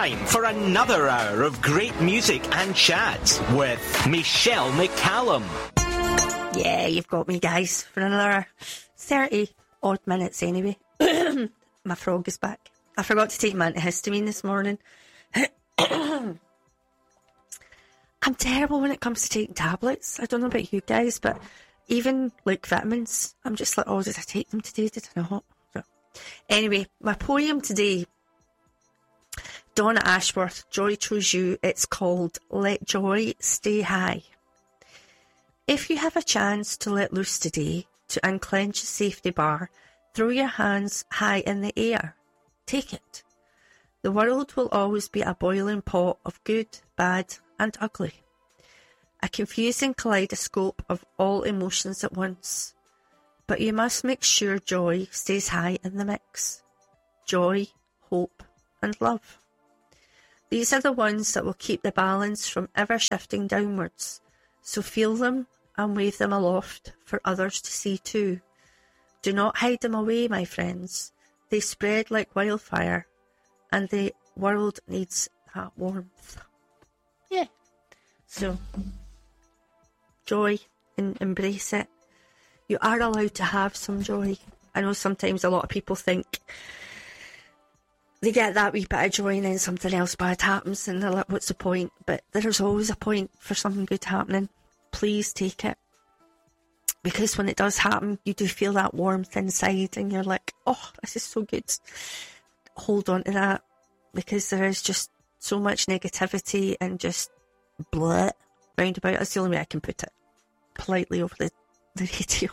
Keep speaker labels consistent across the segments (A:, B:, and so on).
A: time for another hour of great music and chat with Michelle McCallum.
B: Yeah, you've got me, guys, for another 30 odd minutes anyway. My frog is back. I forgot to take my antihistamine this morning. I'm terrible when it comes to taking tablets. I don't know about you guys, but even like vitamins, I'm just like, oh, did I take them today? Did I not? So, anyway, my poem today, Donna Ashworth, Joy Chose You. It's called Let Joy Stay High. If you have a chance to let loose today, to unclench a safety bar, throw your hands high in the air. Take it. The world will always be a boiling pot of good, bad and ugly. A confusing kaleidoscope of all emotions at once. But you must make sure joy stays high in the mix. Joy, hope and love. These are the ones that will keep the balance from ever shifting downwards. So feel them and wave them aloft for others to see too. Do not hide them away, my friends. They spread like wildfire, and the world needs that warmth. Yeah. So, joy, and embrace it. You are allowed to have some joy. I know sometimes a lot of people think they get that wee bit of joy and then something else bad happens and they're like, what's the point? But there's always a point for something good happening. Please take it. Because when it does happen, you do feel that warmth inside and you're like, oh, this is so good. Hold on to that, because there is just so much negativity and just bleh round about. That's the only way I can put it politely over the radio.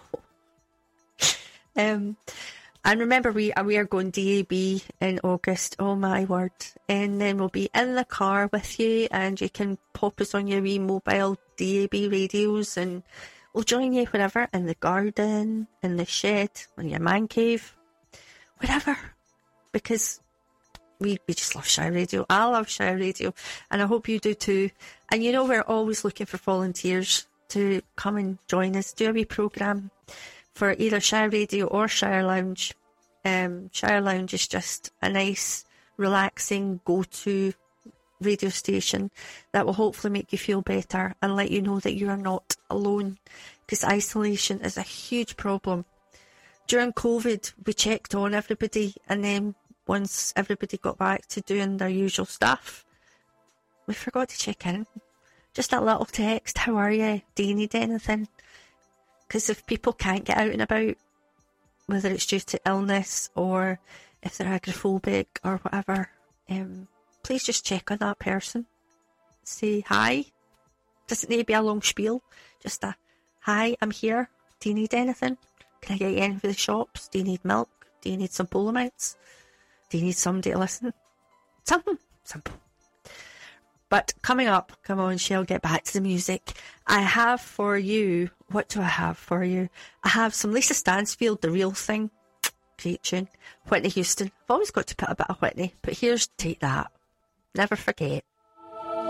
B: And remember, we are going DAB in August. Oh my word. And then we'll be in the car with you, and you can pop us on your wee mobile DAB radios, and we'll join you wherever, in the garden, in the shed, in your man cave, wherever. Because we just love Shire Radio. I love Shire Radio, and I hope you do too. And you know, we're always looking for volunteers to come and join us, do a wee programme for either Shire Radio or Shire Lounge. Shire Lounge is just a nice, relaxing, go-to radio station that will hopefully make you feel better and let you know that you are not alone, because isolation is a huge problem. During COVID, we checked on everybody, and then once everybody got back to doing their usual stuff, we forgot to check in. Just that little text, how are you? Do you need anything? Because if people can't get out and about, whether it's due to illness or if they're agoraphobic or whatever, please just check on that person. Say hi. Doesn't need to be a long spiel. Just a, hi, I'm here. Do you need anything? Can I get you in for the shops? Do you need milk? Do you need some Polomites? Do you need somebody to listen? Something simple. But coming up, come on, Shell, get back to the music. I have for you, what do I have for you? I have some Lisa Stansfield, The Real Thing. Great tune. Whitney Houston. I've always got to put a bit of Whitney, but here's Take That. Never forget.